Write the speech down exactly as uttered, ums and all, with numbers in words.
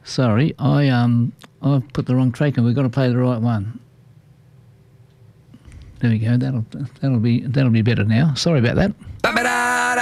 Sorry, I um I've put the wrong track and we've got to play the right one. There we go. That'll that'll be that'll be better now. Sorry about that.